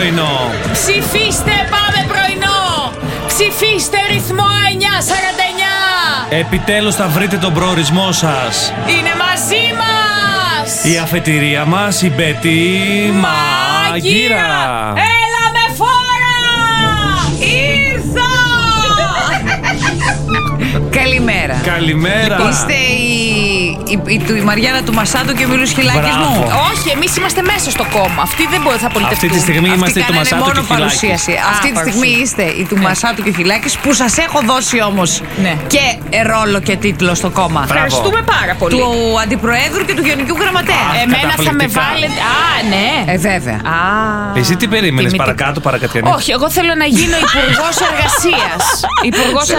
πρωινό. Ψηφίστε, πάμε πρωινό. Ψηφίστε ρυθμό 949. Επιτέλους θα βρείτε τον προορισμό σας. Είναι μαζί μας Η αφετηρία μας, η Μπέτη Μαγείρα. Έλα με φόρα. Ήρθα. Καλημέρα. Καλημέρα. Είστε η Μαριάννα του Μασάτου και ο Μίλος Χιλάκης μου. Όχι, εμείς είμαστε μέσα στο κόμμα. Αυτοί δεν μπορεί να πολιτευτούν. Αυτή τη στιγμή είμαστε του Μασάτου μόνο και ο Χιλάκης. παρουσίαση. Αυτή τη στιγμή είστε η του Μασάτου και ο Χιλάκης, που σας έχω δώσει όμως Ναι. και ρόλο και τίτλο στο κόμμα. Ευχαριστούμε πάρα πολύ. Του Αντιπροέδρου και του Γενικού Γραμματέα. Εμένα θα με καταπληκτικά. βάλετε. Α, ναι. Βέβαια. Εσύ τι περίμενες, Τιμητικό. παρακάτω, παρακατιανή? Όχι, εγώ θέλω να γίνω υπουργός εργασίας.